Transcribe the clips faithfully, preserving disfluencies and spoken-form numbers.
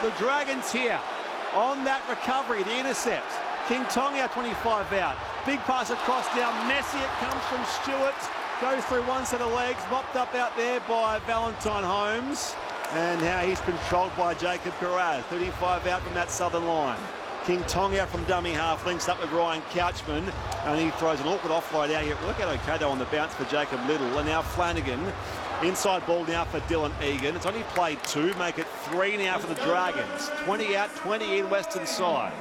The Dragons here on that recovery, the intercept. King Tonga, twenty-five out. Big pass across now. Messi, it comes from Stewart. Goes through one set of legs. Mopped up out there by Valentine Holmes. And now he's controlled by Jacob Kiraz. thirty-five out from that southern line. King Tonga from dummy half links up with Ryan Couchman. And he throws an awkward offload out here. Work out okay though on the bounce for Jacob Little. And now Flanagan. Inside ball now for Dylan Egan. It's only played two. Make it three now for the Dragons. twenty out, twenty in western side.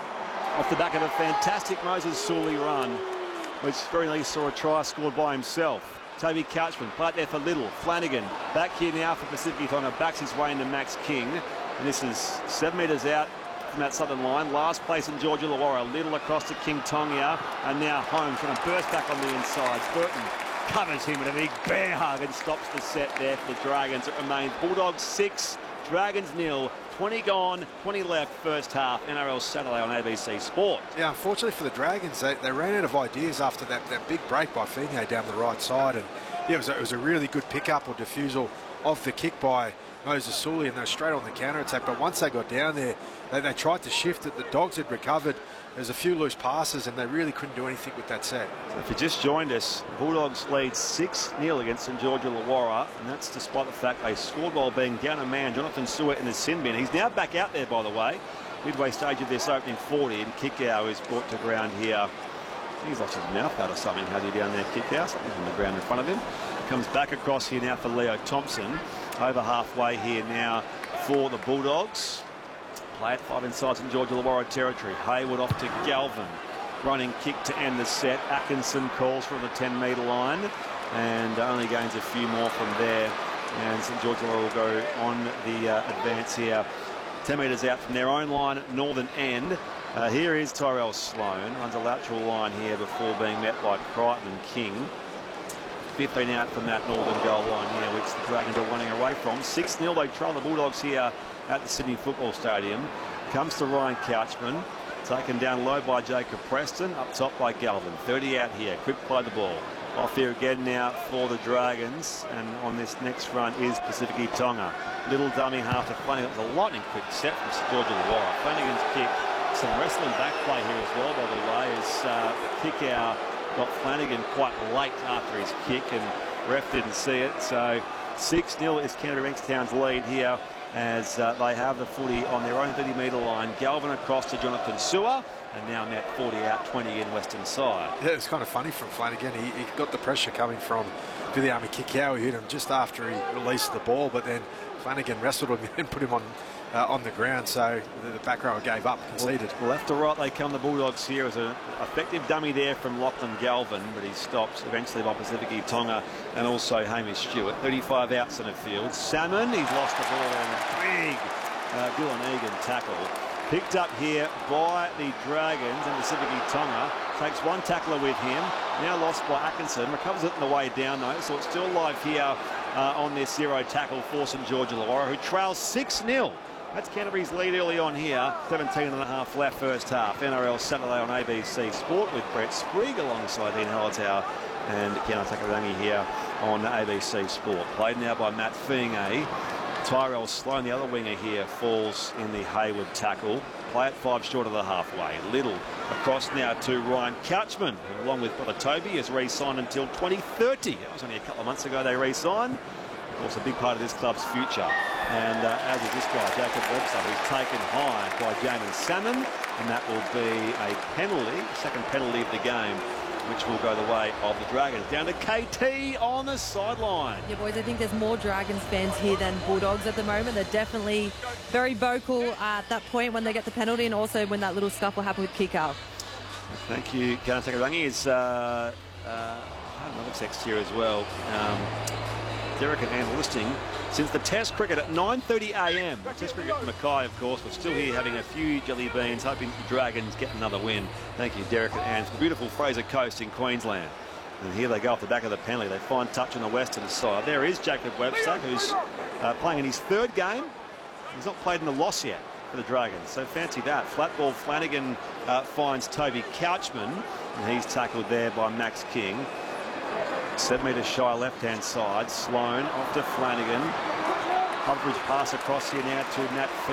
Off the back of a fantastic Moses Sully run, which very nearly saw a try scored by himself. Toby Couchman, play it there for Little. Flanagan, back here now for Pacific Tonga, backs his way into Max King. And this is seven metres out from that southern line. Last place in Georgia Illawarra. Little across to King Tonga, and now Holmes going to burst back on the inside. Burton covers him with a big bear hug and stops the set there for the Dragons. It remains Bulldogs six, Dragons nil. twenty gone, twenty left, first half. N R L Saturday on A B C Sport. Yeah, unfortunately for the Dragons, they, they ran out of ideas after that, that big break by Fine down the right side. And yeah, it was, a, it was a really good pickup or defusal of the kick by Moses Sully, and they were straight on the counter-attack. But once they got down there, they, they tried to shift it. The Dogs had recovered. There's a few loose passes, and they really couldn't do anything with that set. So if you just joined us, Bulldogs lead six nil against St George Illawarra, and that's despite the fact they scored while being down a man, Jonathan Suet in the sin bin. He's now back out there, by the way, midway stage of this opening forty, and Kikau is brought to ground here. He's lost his mouth out or something, has he, down there, Kikau? Something's on the ground in front of him. Comes back across here now for Leo Thompson. Over halfway here now for the Bulldogs. Play it five inside St George Illawarra territory. Hayward off to Galvin. Running kick to end the set. Atkinson calls from the ten metre line and only gains a few more from there. And St George Illawarra will go on the uh, advance here. ten metres out from their own line at northern end. Uh, here is Tyrell Sloan. Runs a lateral line here before being met by Crichton and King. fifteen out from that northern goal line here, which the Dragons are running away from. six nil, they trail the Bulldogs here at the Sydney Football Stadium. Comes to Ryan Couchman. Taken down low by Jacob Preston. Up top by Galvin. thirty out here. Quick play the ball. Off here again now for the Dragons. And on this next run is Pacific Tonga. Little dummy half to Flanagan. It was a lightning quick set from St George Illawarra. Flanagan's kick. Some wrestling back play here as well, by the way, as uh, Kikau got Flanagan quite late after his kick, and ref didn't see it. So six nil is Canterbury Bankstown's lead here as uh, they have the footy on their own thirty metre line. Galvin across to Jonathan Sewer, and now Matt forty out, twenty in western side. Yeah, it's kind of funny from Flanagan. He, he got the pressure coming from Viliami Kikau. He hit him just after he released the ball, but then Flanagan wrestled him and put him on Uh, on the ground, so the, the back row gave up, conceded. Left to right they come, the Bulldogs here. As an effective dummy there from Lachlan Galvin, but he stopped eventually by Pacific Tonga and also Hamish Stewart. thirty-five out centre field. Salmon, he's lost the ball and a big uh, Dylan Egan tackle. Picked up here by the Dragons, and Pacific Tonga takes one tackler with him. Now lost by Atkinson, recovers it on the way down though, so it's still live here uh, on this zero tackle for St George Illawarra, who trails six nil. That's Canterbury's lead early on here. seventeen and a half left first half. N R L Saturday on A B C Sport with Brett Sprigg alongside Ian Hallertau and Kiana Takarangi here on A B C Sport. Played now by Matt Fingay. Tyrell Sloan, the other winger here, falls in the Hayward tackle. Play at five short of the halfway. Little across now to Ryan Couchman, who along with Brother Toby is re-signed until twenty thirty. That was only a couple of months ago they re-signed. Of course, a big part of this club's future. And uh, as is this guy, Jacob Webster, who's taken high by Jamin Salmon, and that will be a penalty, second penalty of the game, which will go the way of the Dragons. Down to K T on the sideline. Yeah, boys, I think there's more Dragons fans here than Bulldogs at the moment. They're definitely very vocal at that point when they get the penalty, and also when that little scuffle happened with Kikau. Thank you, Kiana Takarangi. Is uh, uh, I have another text here as well. Um, Derek and Ann listing. Since the Test cricket at nine thirty a m The Test cricket at Mackay, of course, we're still here having a few jelly beans, hoping the Dragons get another win. Thank you, Derek and Ann, from the beautiful Fraser Coast in Queensland. And here they go off the back of the penalty. They find touch on the western side. There is Jacob Webster, who's uh, playing in his third game. He's not played in a loss yet for the Dragons, so fancy that. Flat ball, Flanagan uh, finds Toby Couchman, and he's tackled there by Max King. Seven metres shy left-hand side. Sloan off to Flanagan. Coverage pass across here now to Nat